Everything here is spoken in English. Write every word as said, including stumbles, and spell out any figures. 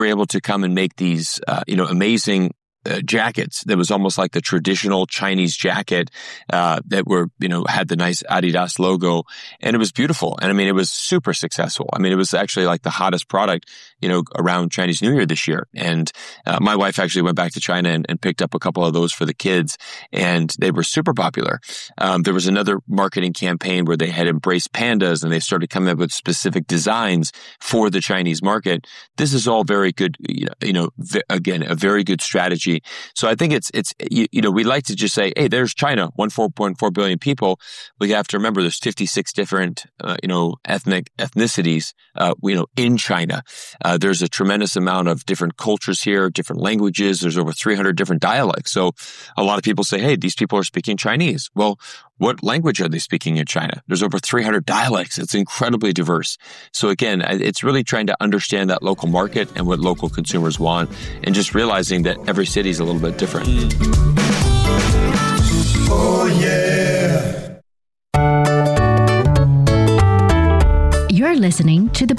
were able to come and make these, uh, you know, amazing Uh, jackets that was almost like the traditional Chinese jacket uh, that were, you know, had the nice Adidas logo, and it was beautiful. And I mean, it was super successful. I mean, it was actually like the hottest product, you know, around Chinese New Year this year. And uh, my wife actually went back to China and, and picked up a couple of those for the kids, and they were super popular. Um, there was another marketing campaign where they had embraced pandas, and they started coming up with specific designs for the Chinese market. This is all very good, you know, you know v- again, a very good strategy. So I think it's, it's you, you know, we like to just say, hey, there's China, one four point four billion people. We have to remember there's fifty-six different, uh, you know, ethnic ethnicities, uh, you know, in China. Uh, there's a tremendous amount of different cultures here, different languages. There's over three hundred different dialects. So a lot of people say, hey, these people are speaking Chinese. Well, what language are they speaking in China? There's over three hundred dialects. It's incredibly diverse. So again, it's really trying to understand that local market and what local consumers want, and just realizing that every city is a little bit different. Oh, yeah. You're listening to the